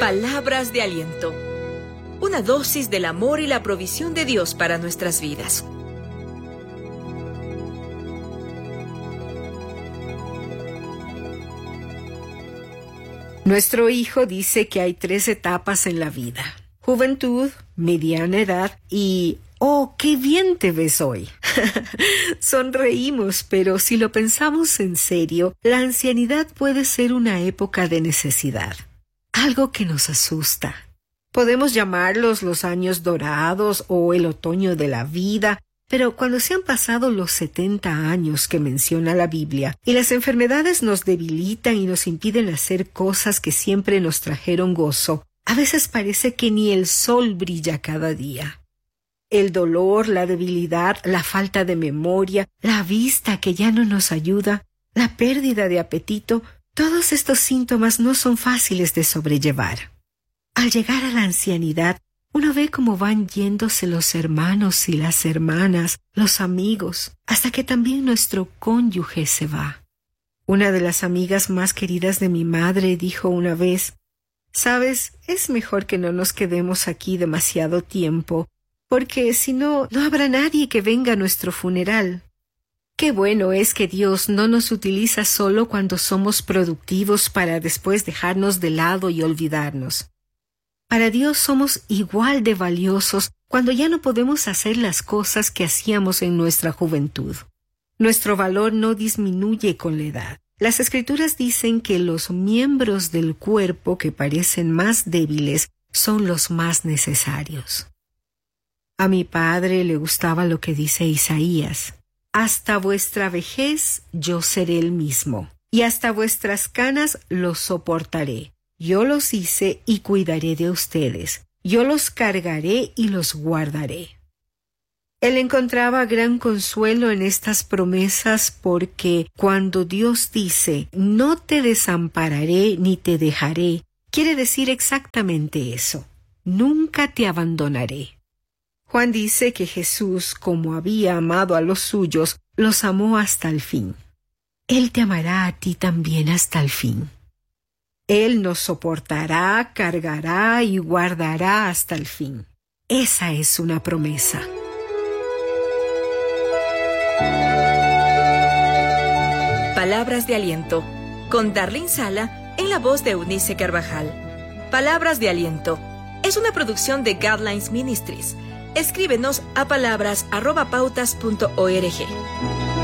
Palabras de aliento. Una dosis del amor y la provisión de Dios para nuestras vidas. Nuestro hijo dice que hay 3 etapas en la vida: juventud, mediana edad y ¡oh, qué bien te ves hoy! Sonreímos, pero si lo pensamos en serio, la ancianidad puede ser una época de necesidad, algo que nos asusta. Podemos llamarlos los años dorados o el otoño de la vida, pero cuando se han pasado los 70 años que menciona la Biblia y las enfermedades nos debilitan y nos impiden hacer cosas que siempre nos trajeron gozo, a veces parece que ni el sol brilla cada día. El dolor, la debilidad, la falta de memoria, la vista que ya no nos ayuda, la pérdida de apetito, todos estos síntomas no son fáciles de sobrellevar. Al llegar a la ancianidad, uno ve cómo van yéndose los hermanos y las hermanas, los amigos, hasta que también nuestro cónyuge se va. Una de las amigas más queridas de mi madre dijo una vez: «Sabes, es mejor que no nos quedemos aquí demasiado tiempo, porque si no, no habrá nadie que venga a nuestro funeral». Qué bueno es que Dios no nos utiliza solo cuando somos productivos para después dejarnos de lado y olvidarnos. Para Dios somos igual de valiosos cuando ya no podemos hacer las cosas que hacíamos en nuestra juventud. Nuestro valor no disminuye con la edad. Las Escrituras dicen que los miembros del cuerpo que parecen más débiles son los más necesarios. A mi padre le gustaba lo que dice Isaías: «Hasta vuestra vejez yo seré el mismo, y hasta vuestras canas los soportaré. Yo los hice y cuidaré de ustedes. Yo los cargaré y los guardaré». Él encontraba gran consuelo en estas promesas porque cuando Dios dice «no te desampararé ni te dejaré», quiere decir exactamente eso: nunca te abandonaré. Juan dice que Jesús, como había amado a los suyos, los amó hasta el fin. Él te amará a ti también hasta el fin. Él nos soportará, cargará y guardará hasta el fin. Esa es una promesa. Palabras de aliento, con Darlene Sala en la voz de Eunice Carvajal. Palabras de aliento es una producción de Guidelines Ministries. Escríbenos a palabras@pautas.org.